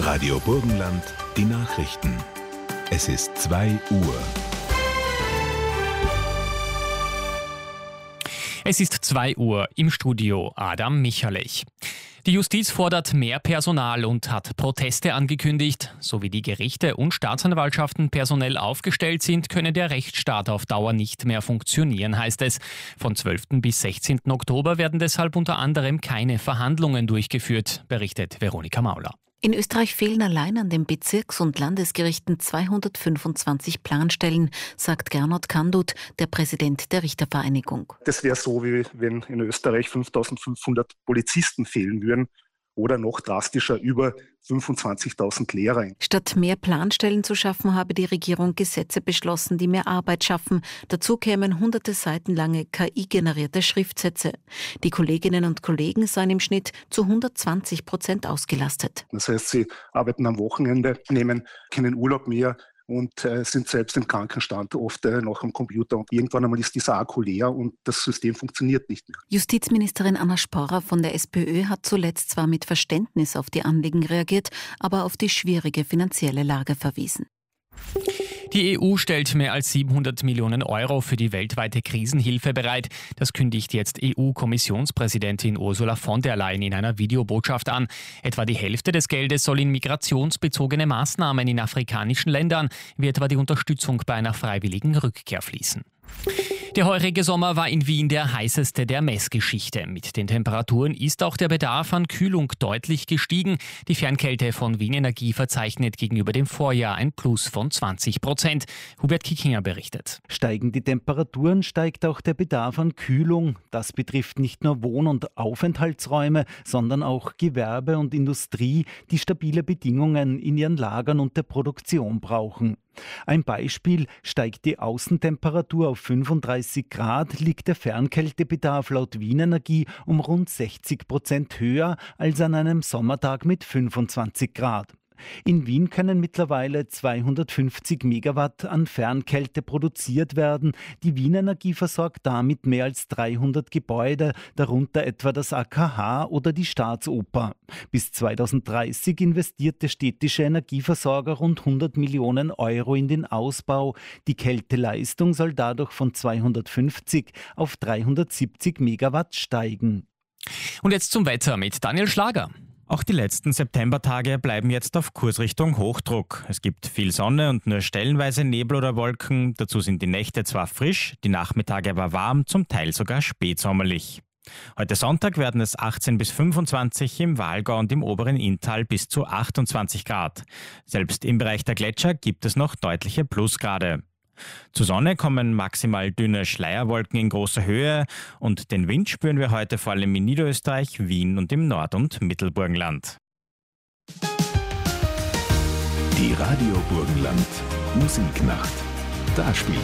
Radio Burgenland, die Nachrichten. Es ist 2 Uhr. Es ist 2 Uhr, im Studio Adam Michalich. Die Justiz fordert mehr Personal und hat Proteste angekündigt. So wie die Gerichte und Staatsanwaltschaften personell aufgestellt sind, könne der Rechtsstaat auf Dauer nicht mehr funktionieren, heißt es. Von 12. bis 16. Oktober werden deshalb unter anderem keine Verhandlungen durchgeführt, berichtet Veronika Mauler. In Österreich fehlen allein an den Bezirks- und Landesgerichten 225 Planstellen, sagt Gernot Kandut, der Präsident der Richtervereinigung. Das wäre so, wie wenn in Österreich 5.500 Polizisten fehlen würden oder noch drastischer über 25.000 Lehrer. Statt mehr Planstellen zu schaffen, habe die Regierung Gesetze beschlossen, die mehr Arbeit schaffen. Dazu kämen hunderte Seiten lange KI-generierte Schriftsätze. Die Kolleginnen und Kollegen seien im Schnitt zu 120% ausgelastet. Das heißt, sie arbeiten am Wochenende, nehmen keinen Urlaub mehr und sind selbst im Krankenstand oft noch am Computer. Und irgendwann einmal ist dieser Akku leer und das System funktioniert nicht mehr. Justizministerin Anna Sporrer von der SPÖ hat zuletzt zwar mit Verständnis auf die Anliegen reagiert, aber auf die schwierige finanzielle Lage verwiesen. Die EU stellt mehr als 700 Millionen Euro für die weltweite Krisenhilfe bereit. Das kündigt jetzt EU-Kommissionspräsidentin Ursula von der Leyen in einer Videobotschaft an. Etwa die Hälfte des Geldes soll in migrationsbezogene Maßnahmen in afrikanischen Ländern, wie etwa die Unterstützung bei einer freiwilligen Rückkehr fließen. Der heurige Sommer war in Wien der heißeste der Messgeschichte. Mit den Temperaturen ist auch der Bedarf an Kühlung deutlich gestiegen. Die Fernkälte von Wien Energie verzeichnet gegenüber dem Vorjahr ein Plus von 20%. Hubert Kickinger berichtet. Steigen die Temperaturen, steigt auch der Bedarf an Kühlung. Das betrifft nicht nur Wohn- und Aufenthaltsräume, sondern auch Gewerbe und Industrie, die stabile Bedingungen in ihren Lagern und der Produktion brauchen. Ein Beispiel: steigt die Außentemperatur auf 35 Grad, liegt der Fernkältebedarf laut Wien Energie um rund 60% höher als an einem Sommertag mit 25 Grad. In Wien können mittlerweile 250 Megawatt an Fernkälte produziert werden. Die Wien Energie versorgt damit mehr als 300 Gebäude, darunter etwa das AKH oder die Staatsoper. Bis 2030 investiert der städtische Energieversorger rund 100 Millionen Euro in den Ausbau. Die Kälteleistung soll dadurch von 250 auf 370 Megawatt steigen. Und jetzt zum Wetter mit Daniel Schlager. Auch die letzten Septembertage bleiben jetzt auf Kurs Richtung Hochdruck. Es gibt viel Sonne und nur stellenweise Nebel oder Wolken. Dazu sind die Nächte zwar frisch, die Nachmittage aber warm, zum Teil sogar spätsommerlich. Heute Sonntag werden es 18 bis 25, im Walgau und im oberen Inntal bis zu 28 Grad. Selbst im Bereich der Gletscher gibt es noch deutliche Plusgrade. Zur Sonne kommen maximal dünne Schleierwolken in großer Höhe und den Wind spüren wir heute vor allem in Niederösterreich, Wien und im Nord- und Mittelburgenland. Die Radio Burgenland Musiknacht. Da spielt